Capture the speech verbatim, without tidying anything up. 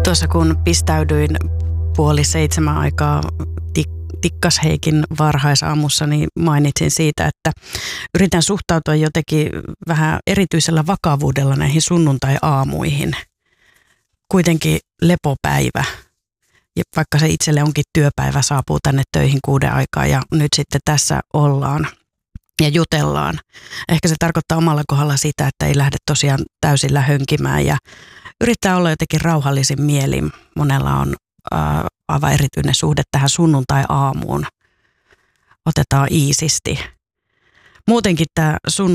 Tuossa kun pistäydyin puoli seitsemän aikaa tik- Tikkasheikin varhaisaamussa, niin mainitsin siitä, että yritän suhtautua jotenkin vähän erityisellä vakavuudella näihin sunnuntai-aamuihin. Kuitenkin lepopäivä, ja vaikka se itselle onkin työpäivä, saapuu tänne töihin kuuden aikaa ja nyt sitten tässä ollaan ja jutellaan. Ehkä se tarkoittaa omalla kohdalla sitä, että ei lähde tosiaan täysillä hönkimään ja yrittää olla jotenkin rauhallisin mielin. Monella on ää, aivan erityinen suhde tähän sunnuntai-aamuun. Otetaan iisisti. Muutenkin tämä sun,